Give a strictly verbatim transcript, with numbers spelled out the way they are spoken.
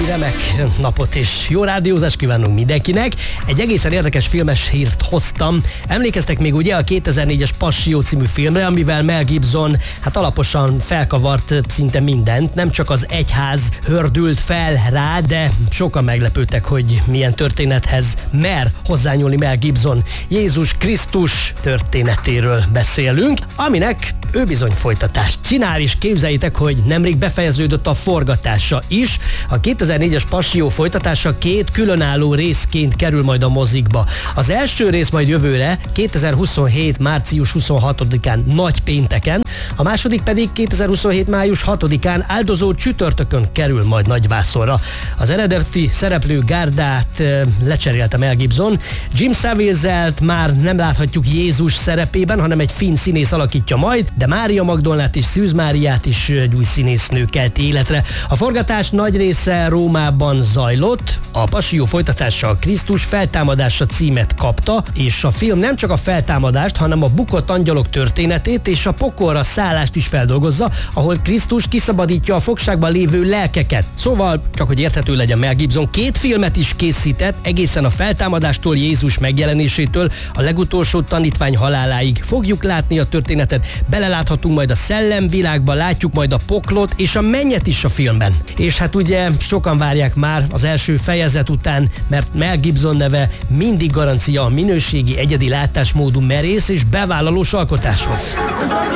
remek napot és jó rádiózást kívánunk mindenkinek. Egy egészen érdekes filmes hírt hoztam. Emlékeztek még ugye a kétezer-négyes Passió című filmre, amivel Mel Gibson hát alaposan felkavart szinte mindent. Nem csak az egyház hördült fel rá, de sokan meglepődtek, hogy milyen történethez mer hozzányúlni Mel Gibson. Jézus Krisztus történetéről beszélünk, aminek ő bizony folytatást csinál, és képzeljétek, hogy nemrég befejeződött a forgatása is. A kétezer-négyes Passió folytatása két különálló részként kerül majd a mozikba. Az első rész majd jövőre, kétezer-huszonhét. március huszonhatodikán nagy pénteken, a második pedig kétezer-huszonhét. május hatodikán áldozó csütörtökön kerül majd nagyvászonra. Az eredeti szereplő gárdát e, lecserélte Mel Gibson. Jim Savile-zelt már nem láthatjuk Jézus szerepében, hanem egy finn színész alakítja majd, de Mária Magdolnát és Szűz Máriát is egy új színésznő kelt életre. A forgatás nagy része Rómában zajlott, a Passió folytatása a Krisztus feltámadása címet kapta, és a film nem csak a feltámadást, hanem a bukott angyalok történetét és a pokolra szállást is feldolgozza, ahol Krisztus kiszabadítja a fogságban lévő lelkeket. Szóval, csak hogy érthető legyen, Mel Gibson két filmet is készített, egészen a feltámadástól Jézus megjelenésétől a legutolsó tanítvány haláláig. Fogjuk látni a történetet, beleláthatunk majd a szellemvilágba, látjuk majd a poklot és a mennyet is a filmben. És hát ugye sokan várják már az első fejezet után, mert Mel Gibson neve mindig garancia a minőségi, egyedi látásmódú, merész és bevállalós alkotáshoz.